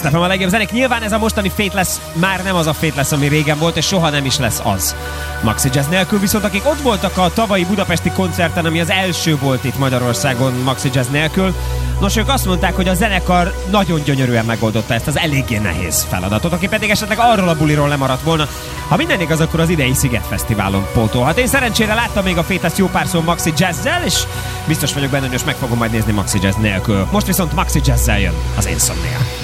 Dubstep a legjobb zenék. Nyilván ez a mostani Faithless már nem az a Faithless, ami régen volt, és soha nem is lesz az. Maxi Jazz nélkül, viszont akik ott voltak a tavalyi budapesti koncerten, ami az első volt itt Magyarországon Maxi Jazz nélkül, nos, ők azt mondták, hogy a zenekar nagyon gyönyörűen megoldotta ezt az eléggé nehéz feladatot, aki pedig esetleg arról a buliról lemaradt volna. Ha minden igaz, akkor az idei Sziget Fesztiválon pótolhat. Én szerencsére láttam még a Faithless jó párszor Maxi Jazz-zel, és biztos vagyok benne, hogy most meg fogom majd nézni Maxi Jazz nélkül. Most viszont Maxi Jazz-zel jön az Insomnia.